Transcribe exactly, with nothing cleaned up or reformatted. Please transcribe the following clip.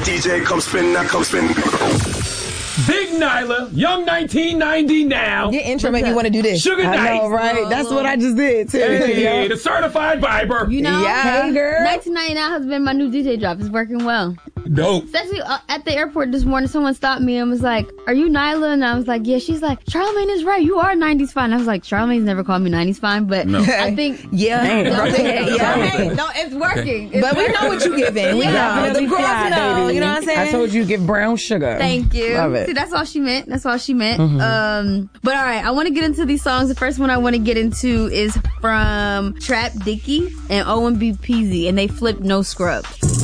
D J, come spin, now come spin. Big Nyla, young nineteen ninety now. Your intro made me want to do this. Sugar I Knight. know, right? That's what I just did, too. Hey, the certified Viber. You know, yeah. Hey, girl. nineteen ninety-nine has been my new D J drop. It's working well. Dope. Especially uh, at the airport this morning, someone stopped me and was like, "Are you Nyla?" And I was like, "Yeah." She's like, "Charlamagne is right. You are nineties fine." I was like, "Charlamagne's never called me nineties fine," but no. I think yeah, yeah, yeah. Hey, no, it's working. It's but working. we know what you giving. We yeah. know the girls fly, know. baby. You know what I'm saying? I told you give brown sugar. Thank you. Love it. See, that's all she meant. That's all she meant. Mm-hmm. Um, but all right, I want to get into these songs. The first one I want to get into is from Trap Dicky and O M B Peasy, and they flipped No Scrubs.